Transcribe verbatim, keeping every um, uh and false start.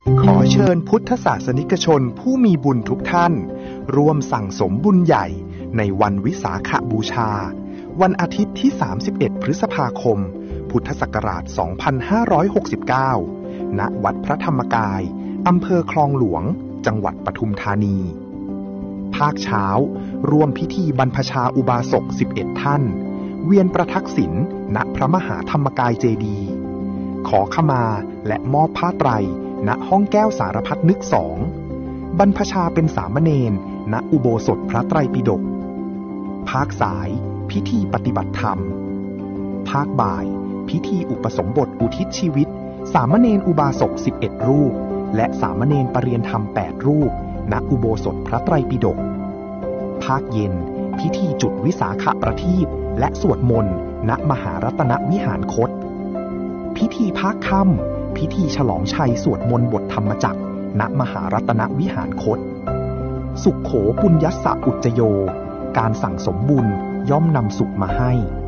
ขอเชิญพุทธศาสนิกชนผู้มีบุญทุกท่านร่วมสั่งสมบุญใหญ่ในวันวิสาขบูชาวันอาทิตย์ที่สามสิบเอ็ดพฤษภาคมพุทธศักราชสองพันห้าร้อยหกสิบเก้าณวัดพระธรรมกายอำเภอคลองหลวงจังหวัดปทุมธานีภาคเช้าร่วมพิธีบรรพชาอุบาสกสิบเอ็ดท่านเวียนประทักษิณณพระมหาธรรมกายเจดีย์ขอขมาและมอบผ้าไตรณห้องแก้วสารพัดนึกสองบรรพชาเป็นสามเณรณอุโบสถพระไตรปิฎกภาคสายพิธีปฏิบัติธรรมภาคบ่ายพิธีอุปสมบทอุทิศชีวิตสามเณรอุบาสกสิบเอ็ดรูปและสามเณรปรริยนธรรมแปดรูปณอุโบสถพระไตรปิฎกภาคเย็นพิธีจุดวิสาขประทีปและสวดมนต์ณมหารัตนวิหารคตพิธีภาคค่ำพิธีฉลองชัยสวดมนต์บทธรรมจักรณมหารัตนวิหารคตสุขโขปุญญัสสะอุจจโยการสั่งสมบุญย่อมนำสุขมาให้